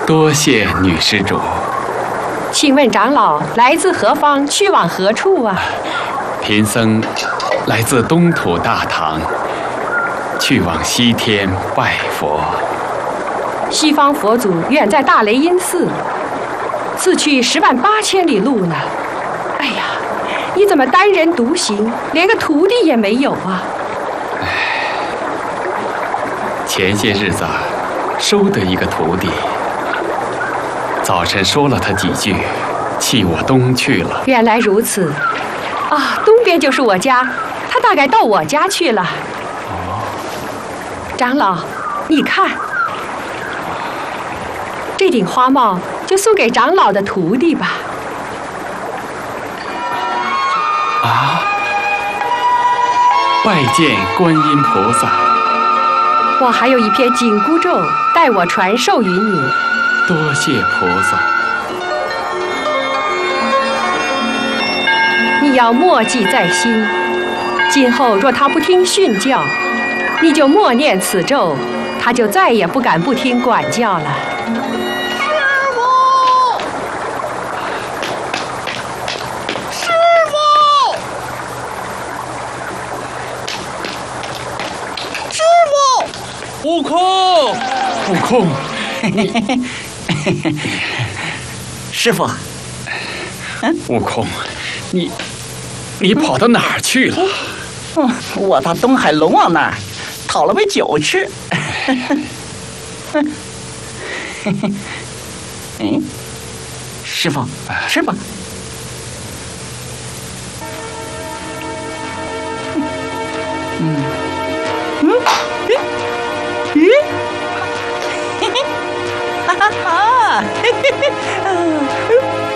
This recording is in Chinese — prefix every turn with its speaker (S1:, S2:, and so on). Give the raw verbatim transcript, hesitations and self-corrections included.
S1: 多谢女施主。
S2: 请问长老来自何方，去往何处啊？
S1: 贫僧来自东土大唐，去往西天拜佛。
S2: 西方佛祖远在大雷音寺，此去十万八千里路呢。哎呀，你怎么单人独行，连个徒弟也没有啊？
S1: 唉，前些日子收得一个徒弟，早晨说了他几句，弃我东去了。
S2: 原来如此，啊，东边就是我家，他大概到我家去了。哦，长老，你看，这顶花帽就送给长老的徒弟吧。
S1: 啊！拜见观音菩萨。
S2: 我还有一篇紧箍咒，待我传授于你。
S1: 多谢菩萨。
S2: 你要默记在心，今后若他不听训教，你就默念此咒，他就再也不敢不听管教了。
S3: 师傅！师傅！
S1: 悟空，悟空，
S4: 师傅，
S1: 嗯，悟空，你你跑到哪儿去了？
S4: 嗯，我到东海龙王那儿讨了杯酒吃。嗯，师傅，吃吧。嗯嗯嗯，嘿嘿，哈哈哈，嘿嘿嘿，嗯。